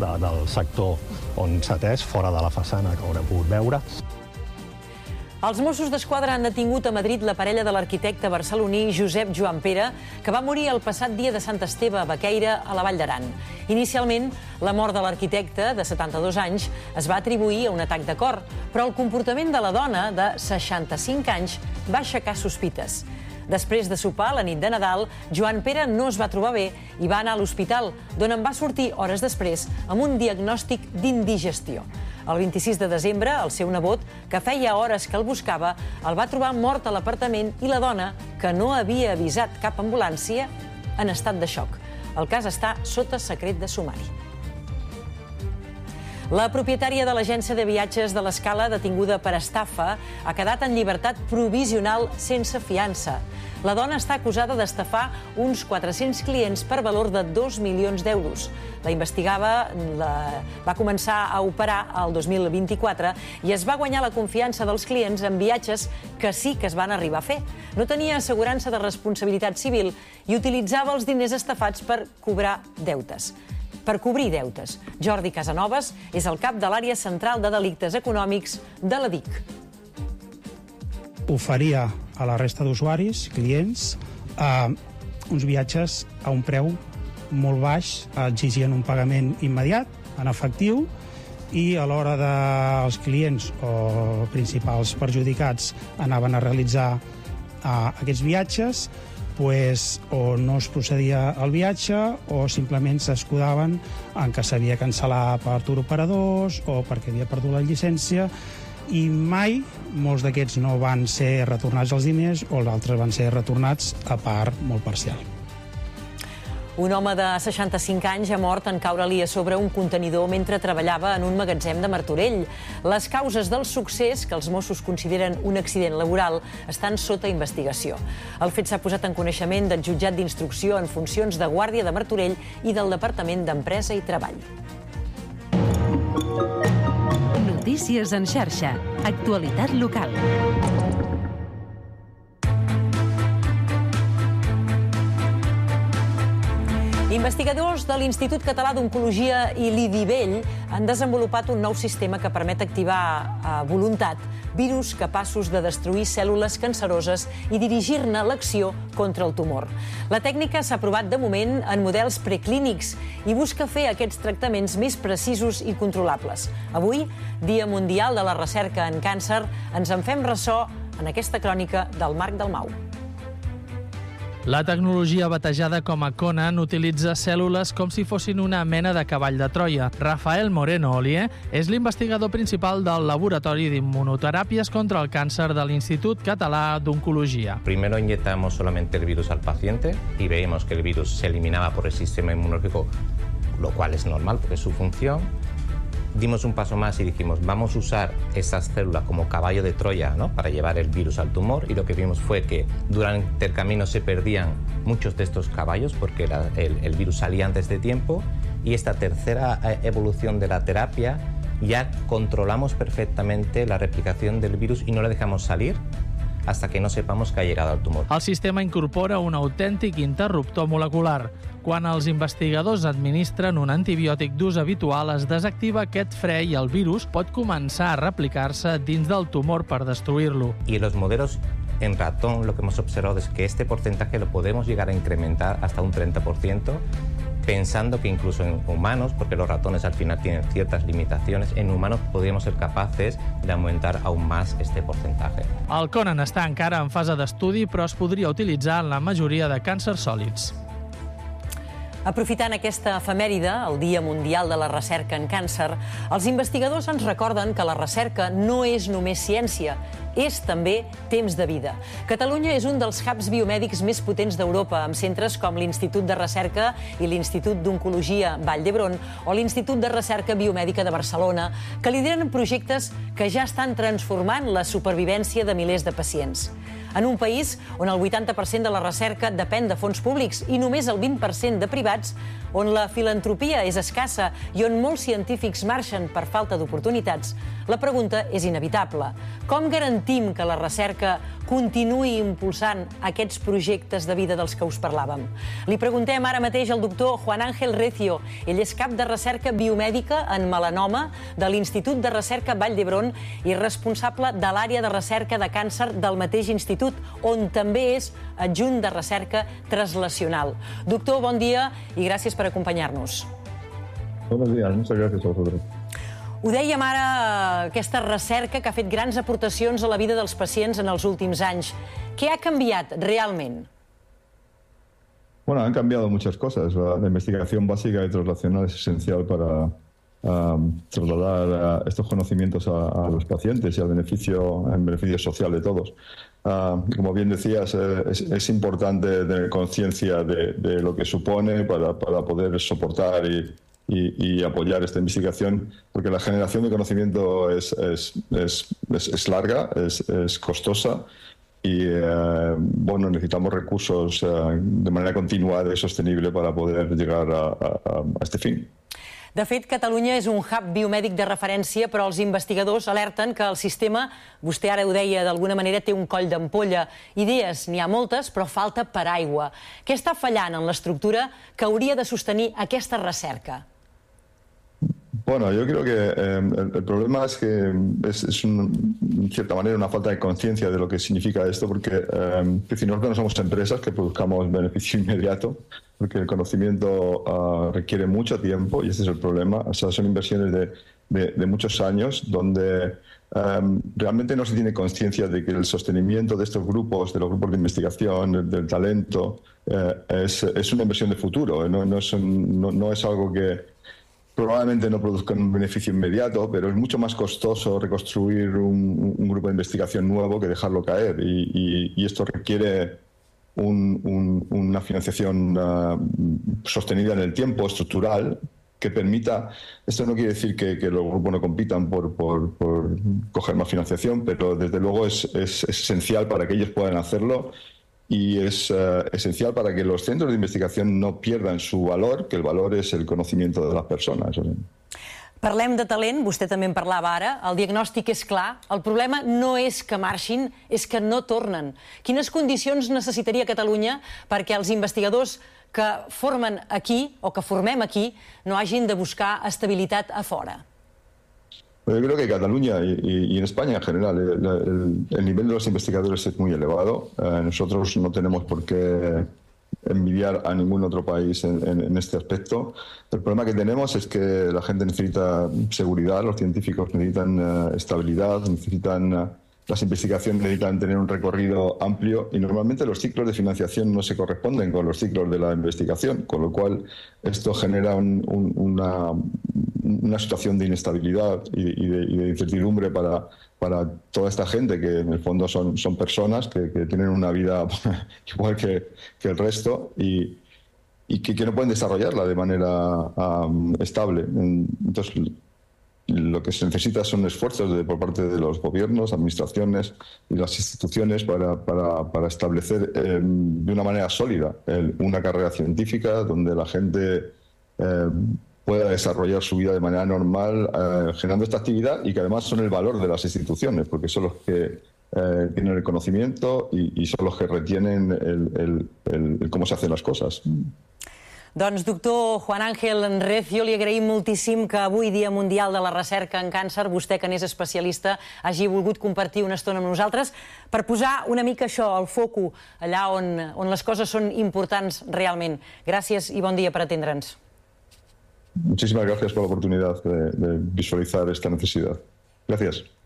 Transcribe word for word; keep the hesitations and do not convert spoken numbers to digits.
del sector on s'ha atès, fora de la façana que haurem pogut veure. Els Mossos d'Esquadra han detingut a Madrid la parella de l'arquitecte barceloní Josep Joan Pere, que va morir el passat dia de Sant Esteve a Baqueira, a la Vall d'Aran. Inicialment, la mort de l'arquitecte, de setanta-dos anys, es va atribuir a un atac de cor, però el comportament de la dona, de seixanta-cinc anys, va aixecar sospites. Després de sopar la nit de Nadal, Joan Pere no es va trobar bé i va anar a l'hospital, d'on en va sortir hores després amb un diagnòstic d'indigestió. El vint-i-sis de desembre, el seu nebot, que feia hores que el buscava, el va trobar mort a l'apartament i la dona, que no havia avisat cap ambulància, en estat de xoc. El cas està sota secret de sumari. La propietària de l'agència de viatges de l'Escala, detinguda per estafa, ha quedat en llibertat provisional sense fiança. La dona està acusada d'estafar uns quatre-cents clients per valor de dos milions d'euros. La investigava, la... va començar a operar el dos mil vint-i-quatre i es va guanyar la confiança dels clients en viatges que sí que es van arribar a fer. No tenia assegurança de responsabilitat civil i utilitzava els diners estafats per cobrar deutes. Per cobrir deutes. Jordi Casanovas és el cap de l'àrea central de delictes econòmics de la D I C. Oferia a la resta d'usuaris, clients, eh, uns viatges a un preu molt baix, exigien un pagament immediat, en efectiu, i a l'hora dels clients o principals perjudicats anaven a realitzar eh, aquests viatges, pues, o no es procedia al viatge o simplement s'escudaven en que s'havia cancel·lat per turoperadors o perquè havia perdut la llicència, i mai molts d'aquests no van ser retornats els diners o els altres van ser retornats a part molt parcial. Un home de seixanta-cinc anys ha mort en caure-li a sobre un contenidor mentre treballava en un magatzem de Martorell. Les causes del succés, que els Mossos consideren un accident laboral, estan sota investigació. El fet s'ha posat en coneixement del jutjat d'instrucció en funcions de Guàrdia de Martorell i del Departament d'Empresa i Treball. Notícies en xarxa. Actualitat local. Investigadors de l'Institut Català d'Oncologia i l'Idivell han desenvolupat un nou sistema que permet activar a voluntat virus capaços de destruir cèl·lules canceroses i dirigir-ne l'acció contra el tumor. La tècnica s'ha provat de moment en models preclínics i busca fer aquests tractaments més precisos i controlables. Avui, Dia Mundial de la Recerca en Càncer, ens en fem ressò en aquesta crònica del Marc Dalmau. La tecnologia batejada com a Conan utilitza cèl·lules com si fossin una mena de cavall de Troia. Rafael Moreno Olier és l'investigador principal del Laboratori d'Inmunoteràpies contra el Càncer de l'Institut Català d'Oncologia. Primero inyectamos solamente el virus al paciente y veíamos que el virus se eliminaba por el sistema inmunológico, lo cual es normal porque es su función. Dimos un paso más y dijimos, vamos a usar esas células como caballo de Troya, ¿no?, para llevar el virus al tumor, y lo que vimos fue que durante el camino se perdían muchos de estos caballos porque la, el, el virus salía antes de tiempo, y esta tercera evolución de la terapia ya controlamos perfectamente la replicación del virus y no le dejamos salir hasta que no sepamos que ha llegado al tumor. El sistema incorpora un autèntic interruptor molecular. Quan els investigadors administren un antibiòtic d'ús habitual, es desactiva aquest fre i el virus pot començar a replicar-se dins del tumor per destruir-lo. Y los modelos en ratón lo que hemos observado es que este porcentaje lo podemos llegar a incrementar hasta un treinta por ciento, pensando que incluso en humanos, porque los ratones al final tienen ciertas limitaciones, en humanos podríamos ser capaces de aumentar aún más este porcentaje. El Conan està encara en fase d'estudi, però es podria utilitzar en la majoria de càncers sòlids. Aprofitant aquesta efemèride, el Dia Mundial de la Recerca en Càncer, els investigadors ens recorden que la recerca no és només ciència, és també temps de vida. Catalunya és un dels hubs biomèdics més potents d'Europa, amb centres com l'Institut de Recerca i l'Institut d'Oncologia Vall d'Hebron o l'Institut de Recerca Biomèdica de Barcelona, que lideren projectes que ja estan transformant la supervivència de milers de pacients. En un país on el vuitanta per cent de la recerca depèn de fons públics i només el vint per cent de privats, on la filantropia és escassa i on molts científics marxen per falta d'oportunitats, la pregunta és inevitable. Com garantim que la recerca continuï impulsant aquests projectes de vida dels que us parlàvem? Li preguntem ara mateix al doctor Juan Ángel Recio. Ell és cap de recerca biomèdica en melanoma de l'Institut de Recerca Vall d'Hebron i responsable de l'àrea de recerca de càncer del mateix institut, on també és adjunt de recerca translacional. Doctor, bon dia i gràcies per acompanyar-nos. Buenos días, muchas gracias a vosotros. Ho dèiem ara, aquesta recerca que ha fet grans aportacions a la vida dels pacients en els últims anys. Què ha canviat realment? Bueno, han cambiado muchas cosas. La, la investigación básica y translacional es esencial para um, trasladar uh, estos conocimientos a, a los pacientes y al beneficio, en beneficio social de todos. Uh, como bien decías, eh, es, es importante tener conciencia de, de lo que supone para, para poder soportar y Y, y apoyar esta investigación, porque la generación de conocimiento es, es, es, es, es larga, es, es costosa y eh, bueno, necesitamos recursos eh, de manera continuada y sostenible para poder llegar a, a, a este fin. De fet, Catalunya és un hub biomèdic de referència, però els investigadors alerten que el sistema, vostè ara ho deia, d'alguna manera té un coll d'ampolla. Idees n'hi ha moltes, però falta paraigua. Què està fallant en l'estructura que hauria de sostenir aquesta recerca? Bueno, yo creo que eh, el, el problema es que es, es un, en cierta manera una falta de conciencia de lo que significa esto, porque eh, que si nosotros no somos empresas que produzcamos beneficio inmediato, porque el conocimiento uh, requiere mucho tiempo y ese es el problema. O sea, son inversiones de, de, de muchos años donde um, realmente no se tiene conciencia de que el sostenimiento de estos grupos, de los grupos de investigación, del, del talento, eh, es, es una inversión de futuro. No, no, es un, no, no es algo que probablemente no produzcan un beneficio inmediato, pero es mucho más costoso reconstruir un, un grupo de investigación nuevo que dejarlo caer. Y, y, y esto requiere un, un, una financiación uh, sostenida en el tiempo, estructural, que permita... Esto no quiere decir que, que los grupos no compitan por, por, por coger más financiación, pero desde luego es, es, es esencial para que ellos puedan hacerlo. Y es uh, esencial para que los centros de investigación no pierdan su valor, que el valor es el conocimiento de las personas. Parlem de talent, vostè també en parlava ara, el diagnòstic és clar, el problema no és que marxin, és que no tornen. Quines condicions necessitaria Catalunya perquè els investigadors que formen aquí, o que formem aquí, no hagin de buscar estabilitat a fora? Yo creo que Cataluña y, y, y en España en general el, el, el nivel de los investigadores es muy elevado. Eh, nosotros no tenemos por qué envidiar a ningún otro país en, en, en este aspecto. El problema que tenemos es que la gente necesita seguridad, los científicos necesitan uh, estabilidad, necesitan uh, las investigaciones necesitan tener un recorrido amplio y normalmente los ciclos de financiación no se corresponden con los ciclos de la investigación, con lo cual esto genera un, un, una, una situación de inestabilidad y, y, de, y de incertidumbre para, para toda esta gente que en el fondo son, son personas que, que tienen una vida igual que, que el resto y, y que, que no pueden desarrollarla de manera um, estable. Entonces, lo que se necesita son esfuerzos de, por parte de los gobiernos, administraciones y las instituciones para, para, para establecer eh, de una manera sólida el, una carrera científica donde la gente eh, pueda desarrollar su vida de manera normal, eh, generando esta actividad y que además son el valor de las instituciones, porque son los que eh, tienen el conocimiento y, y son los que retienen el, el, el, el cómo se hacen las cosas. Doncs, doctor Juan Ángel Recio, li agraïm moltíssim que avui, Dia Mundial de la Recerca en Càncer, vostè, que n'és especialista, hagi volgut compartir una estona amb nosaltres per posar una mica això, el foco, allà on, on les coses són importants realment. Gràcies i bon dia per atendre'ns. Muchísimas gracias por la oportunidad de, de visualizar esta necesidad. Gracias.